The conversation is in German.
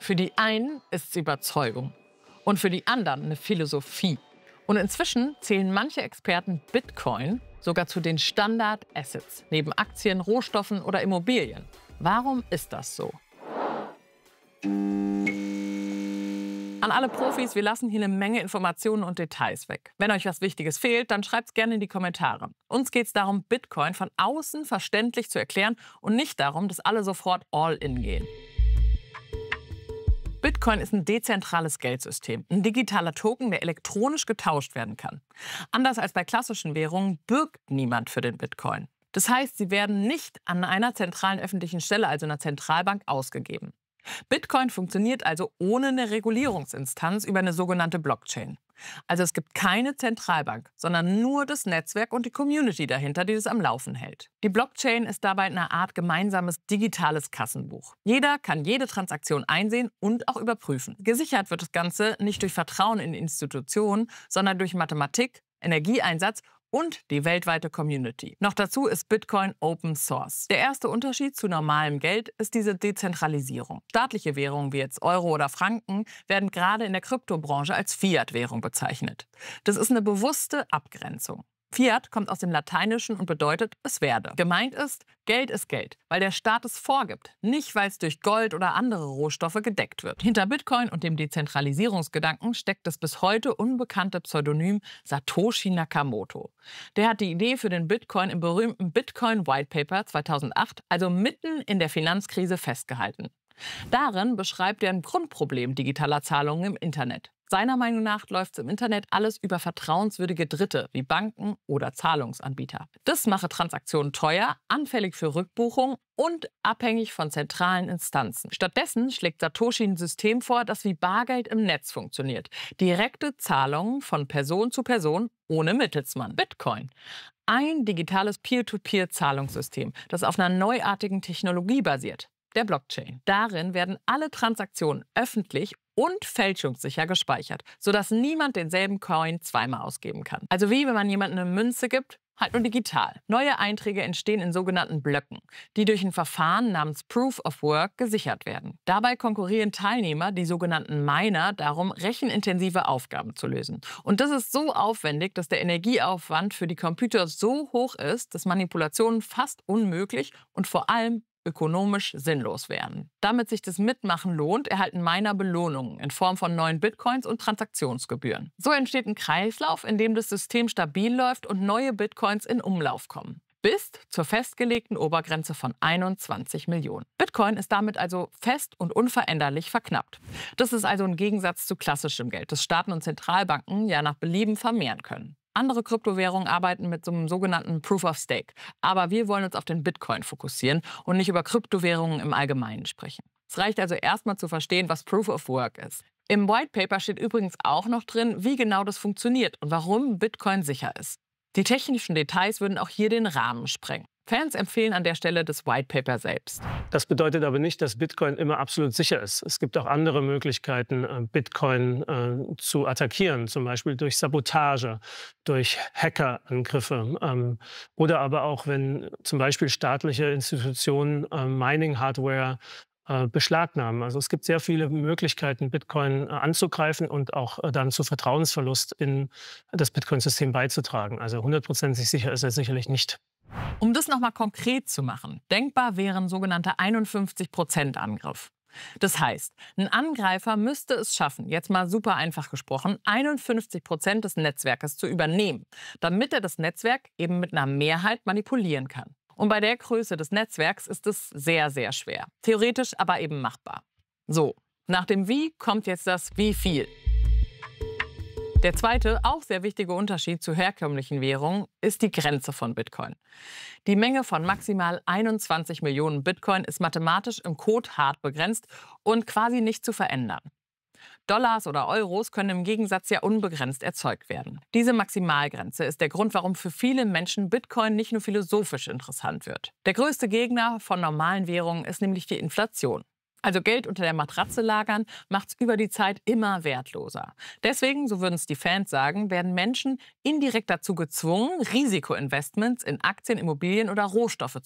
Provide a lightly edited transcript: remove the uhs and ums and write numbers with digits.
Für die einen ist es Überzeugung und für die anderen eine Philosophie. Und inzwischen zählen manche Experten Bitcoin sogar zu den Standard-Assets, neben Aktien, Rohstoffen oder Immobilien. Warum ist das so? An alle Profis, wir lassen hier eine Menge Informationen und Details weg. Wenn euch was Wichtiges fehlt, dann schreibt es gerne in die Kommentare. Uns geht es darum, Bitcoin von außen verständlich zu erklären und nicht darum, dass alle sofort all in gehen. Bitcoin ist ein dezentrales Geldsystem, ein digitaler Token, der elektronisch getauscht werden kann. Anders als bei klassischen Währungen bürgt niemand für den Bitcoin. Das heißt, sie werden nicht an einer zentralen öffentlichen Stelle, also einer Zentralbank, ausgegeben. Bitcoin funktioniert also ohne eine Regulierungsinstanz über eine sogenannte Blockchain. Also es gibt keine Zentralbank, sondern nur das Netzwerk und die Community dahinter, die es am Laufen hält. Die Blockchain ist dabei eine Art gemeinsames digitales Kassenbuch. Jeder kann jede Transaktion einsehen und auch überprüfen. Gesichert wird das Ganze nicht durch Vertrauen in Institutionen, sondern durch Mathematik, Energieeinsatz und die weltweite Community. Noch dazu ist Bitcoin Open Source. Der erste Unterschied zu normalem Geld ist diese Dezentralisierung. Staatliche Währungen wie jetzt Euro oder Franken werden gerade in der Kryptobranche als Fiat-Währung bezeichnet. Das ist eine bewusste Abgrenzung. Fiat kommt aus dem Lateinischen und bedeutet, es werde. Gemeint ist Geld, weil der Staat es vorgibt, nicht weil es durch Gold oder andere Rohstoffe gedeckt wird. Hinter Bitcoin und dem Dezentralisierungsgedanken steckt das bis heute unbekannte Pseudonym Satoshi Nakamoto. Der hat die Idee für den Bitcoin im berühmten Bitcoin White Paper 2008, also mitten in der Finanzkrise, festgehalten. Darin beschreibt er ein Grundproblem digitaler Zahlungen im Internet. Seiner Meinung nach läuft es im Internet alles über vertrauenswürdige Dritte wie Banken oder Zahlungsanbieter. Das mache Transaktionen teuer, anfällig für Rückbuchung und abhängig von zentralen Instanzen. Stattdessen schlägt Satoshi ein System vor, das wie Bargeld im Netz funktioniert. Direkte Zahlungen von Person zu Person ohne Mittelsmann. Bitcoin. Ein digitales Peer-to-Peer-Zahlungssystem, das auf einer neuartigen Technologie basiert. Der Blockchain. Darin werden alle Transaktionen öffentlich und fälschungssicher gespeichert, sodass niemand denselben Coin zweimal ausgeben kann. Also wie wenn man jemandem eine Münze gibt, halt nur digital. Neue Einträge entstehen in sogenannten Blöcken, die durch ein Verfahren namens Proof of Work gesichert werden. Dabei konkurrieren Teilnehmer, die sogenannten Miner, darum, rechenintensive Aufgaben zu lösen. Und das ist so aufwendig, dass der Energieaufwand für die Computer so hoch ist, dass Manipulationen fast unmöglich und vor allem ökonomisch sinnlos wären. Damit sich das Mitmachen lohnt, erhalten Miner Belohnungen in Form von neuen Bitcoins und Transaktionsgebühren. So entsteht ein Kreislauf, in dem das System stabil läuft und neue Bitcoins in Umlauf kommen. Bis zur festgelegten Obergrenze von 21 Millionen. Bitcoin ist damit also fest und unveränderlich verknappt. Das ist also ein Gegensatz zu klassischem Geld, das Staaten und Zentralbanken ja nach Belieben vermehren können. Andere Kryptowährungen arbeiten mit so einem sogenannten Proof of Stake. Aber wir wollen uns auf den Bitcoin fokussieren und nicht über Kryptowährungen im Allgemeinen sprechen. Es reicht also erstmal zu verstehen, was Proof of Work ist. Im White Paper steht übrigens auch noch drin, wie genau das funktioniert und warum Bitcoin sicher ist. Die technischen Details würden auch hier den Rahmen sprengen. Fans empfehlen an der Stelle das White Paper selbst. Das bedeutet aber nicht, dass Bitcoin immer absolut sicher ist. Es gibt auch andere Möglichkeiten, Bitcoin zu attackieren, zum Beispiel durch Sabotage, durch Hackerangriffe oder aber auch, wenn zum Beispiel staatliche Institutionen Mining-Hardware beschlagnahmen. Also es gibt sehr viele Möglichkeiten, Bitcoin anzugreifen und auch dann zu Vertrauensverlust in das Bitcoin-System beizutragen. Also 100% sicher ist er sicherlich nicht. Um das nochmal konkret zu machen, denkbar wäre ein sogenannter 51%-Angriff. Das heißt, ein Angreifer müsste es schaffen, jetzt mal super einfach gesprochen, 51% des Netzwerkes zu übernehmen, damit er das Netzwerk eben mit einer Mehrheit manipulieren kann. Und bei der Größe des Netzwerks ist es sehr, sehr schwer. Theoretisch aber eben machbar. So, nach dem Wie kommt jetzt das Wie viel. Der zweite, auch sehr wichtige Unterschied zu herkömmlichen Währungen ist die Grenze von Bitcoin. Die Menge von maximal 21 Millionen Bitcoin ist mathematisch im Code hart begrenzt und quasi nicht zu verändern. Dollars oder Euros können im Gegensatz ja unbegrenzt erzeugt werden. Diese Maximalgrenze ist der Grund, warum für viele Menschen Bitcoin nicht nur philosophisch interessant wird. Der größte Gegner von normalen Währungen ist nämlich die Inflation. Also Geld unter der Matratze lagern, macht es über die Zeit immer wertloser. Deswegen, so würden es die Fans sagen, werden Menschen indirekt dazu gezwungen, Risikoinvestments in Aktien, Immobilien oder Rohstoffe